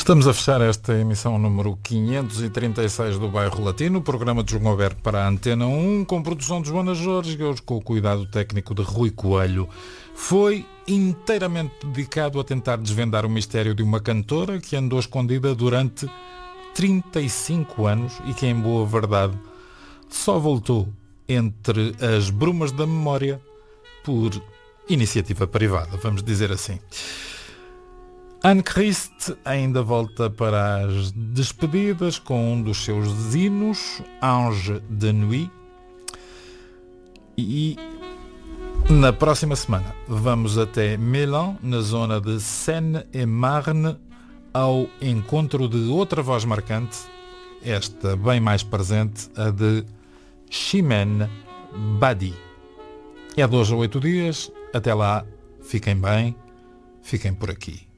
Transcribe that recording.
Estamos a fechar esta emissão número 536 do Bairro Latino, programa de João Alberto para a Antena 1, com produção de Joana Jorge e hoje com o cuidado técnico de Rui Coelho. Foi inteiramente dedicado a tentar desvendar o mistério de uma cantora que andou escondida durante 35 anos e que, em boa verdade, só voltou entre as brumas da memória por iniciativa privada, vamos dizer assim. Anne Christ ainda volta para as despedidas com um dos seus hinos, Ange de Nuit. E na próxima semana vamos até Mélan, na zona de Seine-et-Marne, ao encontro de outra voz marcante, esta bem mais presente, a de Chimène Badi. É de 2 a 8 dias. Até lá, fiquem bem, fiquem por aqui.